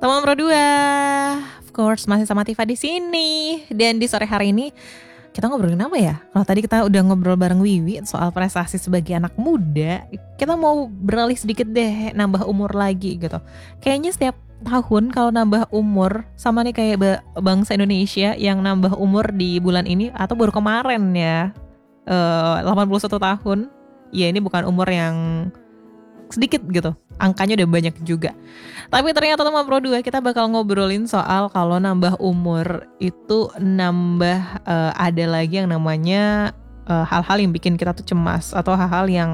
Teman Pro 2, of course masih sama Tifa di sini. Dan di sore hari ini kita ngobrolin apa ya? Kalau tadi kita udah ngobrol bareng Wiwi soal prestasi sebagai anak muda, kita mau beralih sedikit deh, nambah umur lagi gitu. Kayaknya setiap tahun kalau nambah umur, sama nih kayak bangsa Indonesia yang nambah umur di bulan ini atau baru kemarin ya, 81 tahun. Ya ini bukan umur yang sedikit gitu, angkanya udah banyak juga. Tapi ternyata teman Pro 2 kita bakal ngobrolin soal kalau nambah umur itu nambah ada lagi yang namanya hal-hal yang bikin kita tuh cemas atau hal-hal yang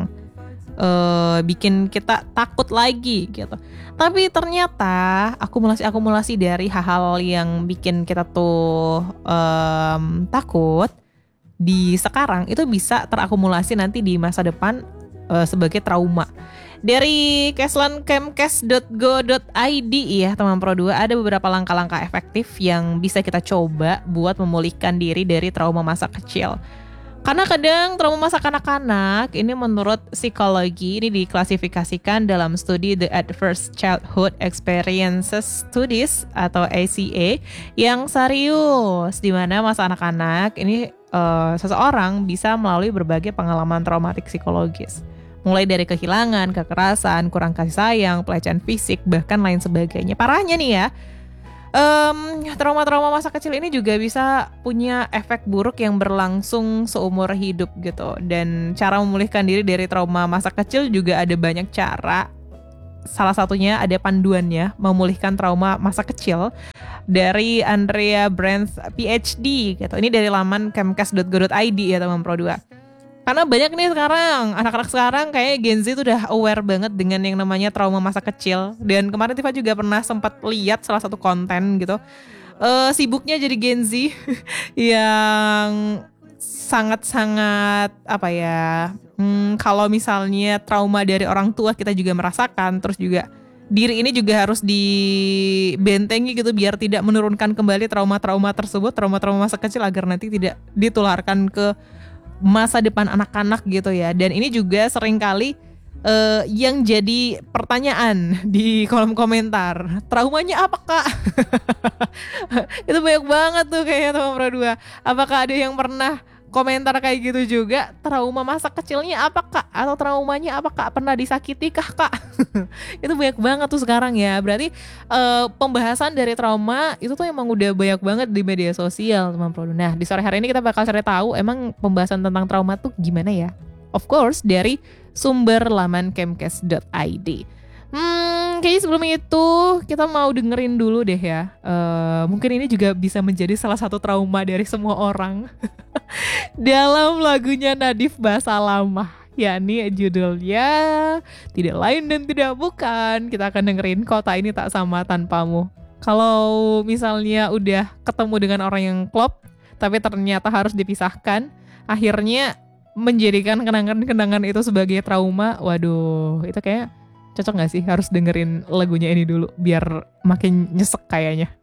bikin kita takut lagi gitu. Tapi ternyata akumulasi dari hal-hal yang bikin kita tuh takut di sekarang itu bisa terakumulasi nanti di masa depan sebagai trauma. Dari keslankemkes.go.id ya teman Pro 2, ada beberapa langkah-langkah efektif yang bisa kita coba buat memulihkan diri dari trauma masa kecil. Karena kadang trauma masa kanak-kanak ini menurut psikologi ini diklasifikasikan dalam studi The Adverse Childhood Experiences Studies atau ACA yang serius, di mana masa anak-anak ini seseorang bisa melalui berbagai pengalaman traumatik psikologis. Mulai dari kehilangan, kekerasan, kurang kasih sayang, pelecehan fisik, bahkan lain sebagainya. Parahnya nih ya, trauma-trauma masa kecil ini juga bisa punya efek buruk yang berlangsung seumur hidup gitu. Dan cara memulihkan diri dari trauma masa kecil juga ada banyak cara. Salah satunya ada panduannya, memulihkan trauma masa kecil, dari Andrea Brandt PhD gitu. Ini dari laman kemkes.go.id ya teman Pro 2. Karena banyak nih sekarang, anak-anak sekarang kayak Gen Z tuh udah aware banget dengan yang namanya trauma masa kecil. Dan kemarin Tifa juga pernah sempat lihat salah satu konten gitu, sibuknya jadi Gen Z yang sangat-sangat apa ya, kalau misalnya trauma dari orang tua kita juga merasakan, terus juga diri ini juga harus dibentengi gitu biar tidak menurunkan kembali trauma-trauma tersebut, trauma-trauma masa kecil, agar nanti tidak ditularkan ke masa depan anak-anak gitu ya. Dan ini juga seringkali yang jadi pertanyaan di kolom komentar, traumanya apa kak? Itu banyak banget tuh kayaknya teman Pro 2. Apakah ada yang pernah komentar kayak gitu juga? Trauma masa kecilnya apa kak? Atau traumanya apa kak? Pernah disakiti kah kak? Itu banyak banget tuh sekarang ya. Berarti pembahasan dari trauma itu tuh emang udah banyak banget di media sosial teman Pro 2. Nah di sore hari ini kita bakal cari tahu emang pembahasan tentang trauma tuh gimana ya. Of course dari sumber laman kemkes.id. Kayaknya sebelum itu kita mau dengerin dulu deh ya. Mungkin ini juga bisa menjadi salah satu trauma dari semua orang. Dalam lagunya Nadif Bahasa Lama, yakni judulnya Tidak Lain dan Tidak Bukan. Kita akan dengerin Kota Ini Tak Sama Tanpamu. Kalau misalnya udah ketemu dengan orang yang klop, tapi ternyata harus dipisahkan, akhirnya menjadikan kenangan-kenangan itu sebagai trauma. Waduh, itu kayak cocok gak sih harus dengerin lagunya ini dulu biar makin nyesek kayaknya.